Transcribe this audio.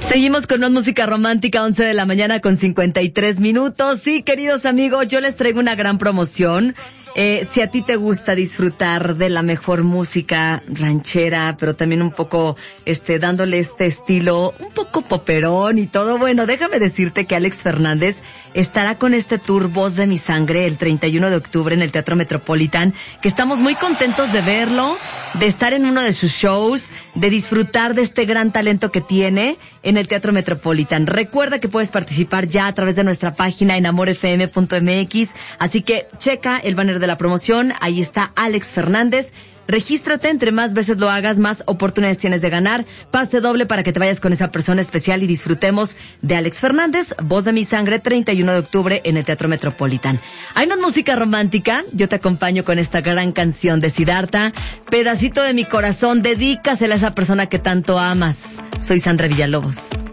Seguimos con más música romántica, 11 de la mañana con 53 minutos. Sí, queridos amigos, yo les traigo una gran promoción. Si a ti te gusta disfrutar de la mejor música ranchera, pero también un poco, dándole este estilo un poco poperón y todo, bueno, déjame decirte que Alex Fernández estará con este tour Voz de mi Sangre el 31 de octubre en el Teatro Metropolitan, que estamos muy contentos de verlo, de estar en uno de sus shows, de disfrutar de este gran talento que tiene en el Teatro Metropolitan. Recuerda que puedes participar ya a través de nuestra página en amorfm.mx, así que checa el banner de la promoción, ahí está Alex Fernández. Regístrate, entre más veces lo hagas, más oportunidades tienes de ganar. Pase doble para que te vayas con esa persona especial y disfrutemos de Alex Fernández, Voz de mi Sangre, 31 de octubre en el Teatro Metropolitan. Hay más música romántica, yo te acompaño con esta gran canción de Siddhartha, Pedacito de mi corazón, dedícasela a esa persona que tanto amas. Soy Sandra Villalobos.